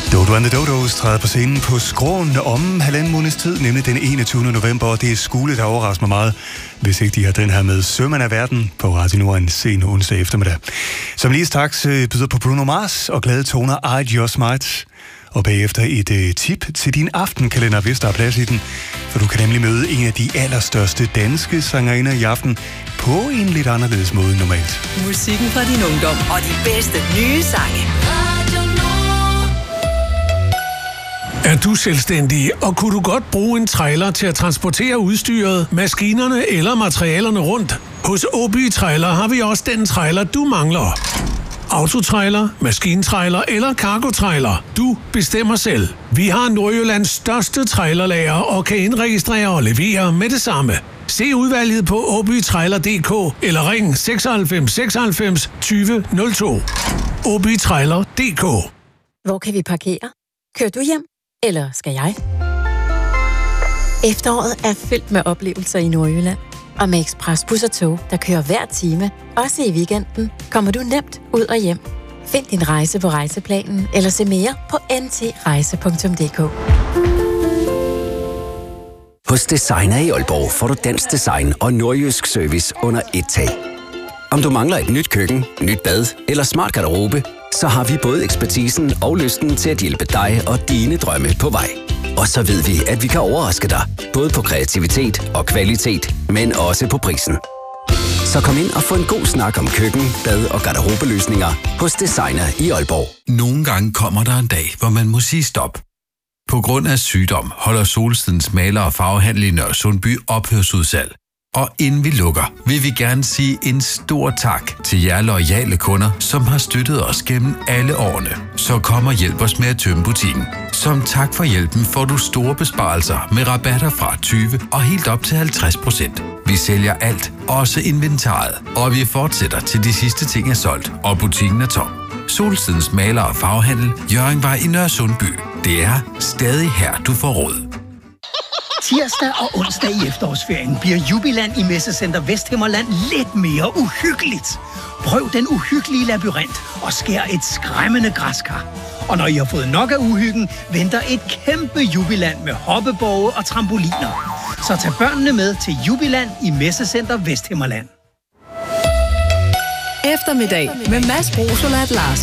Dodo and the Dodos træder på scenen på Skråen om halvanden måneds tid, nemlig den 21. november, og det er Skule, der overrasker mig meget, hvis ikke de har den her med Sømand af Verden på Radio Nord en sen onsdag eftermiddag. Som lige straks byder på Bruno Mars og glade toner I Just Might, og bagefter et tip til din aftenkalender, hvis der er plads i den, for du kan nemlig møde en af de allerstørste danske sangerinder i aften på en lidt anderledes måde end normalt. Musikken fra din ungdom og de bedste nye sange. Er du selvstændig, og kunne du godt bruge en trailer til at transportere udstyret, maskinerne eller materialerne rundt? Hos Åby Trailer har vi også den trailer, du mangler. Autotrailer, maskintrailer eller cargotrailer. Du bestemmer selv. Vi har Nordjyllands største trailerlager og kan indregistrere og levere med det samme. Se udvalget på åbytrailer.dk eller ring 96 96 20 02. åbytrailer.dk. Hvor kan vi parkere? Kører du hjem? Eller skal jeg? Efteråret er fyldt med oplevelser i Nordjylland. Og med ekspresbus og tog, der kører hver time, også i weekenden, kommer du nemt ud og hjem. Find din rejse på Rejseplanen eller se mere på ntrejse.dk. Hos Designer i Aalborg får du dansk design og nordjysk service under ét tag. Om du mangler et nyt køkken, nyt bad eller smart garderobe, så har vi både ekspertisen og lysten til at hjælpe dig og dine drømme på vej. Og så ved vi, at vi kan overraske dig, både på kreativitet og kvalitet, men også på prisen. Så kom ind og få en god snak om køkken, bad og garderobeløsninger hos Designer i Aalborg. Nogle gange kommer der en dag, hvor man må sige stop. På grund af sygdom holder Solstedens maler- og farvehandel i Nørresundby ophørsudsalg. Og inden vi lukker, vil vi gerne sige en stor tak til jer loyale kunder, som har støttet os gennem alle årene. Så kom og hjælp os med at tømme butikken. Som tak for hjælpen får du store besparelser med rabatter fra 20 og helt op til 50%. Vi sælger alt, også inventaret, og vi fortsætter til de sidste ting er solgt, og butikken er tom. Solstedens maler- og farvehandel, Hjørringvej i Nørresundby. Det er stadig her, du får råd. Tirsdag og onsdag i efterårsferien bliver Jubiland i Messecenter Vesthimmerland lidt mere uhyggeligt. Prøv den uhyggelige labyrint og skær et skræmmende græskar. Og når I har fået nok af uhyggen, venter et kæmpe Jubiland med hoppeborge og trampoliner. Så tag børnene med til Jubiland i Messecenter Vesthimmerland. Eftermiddag med Mads Brosolat Larsen.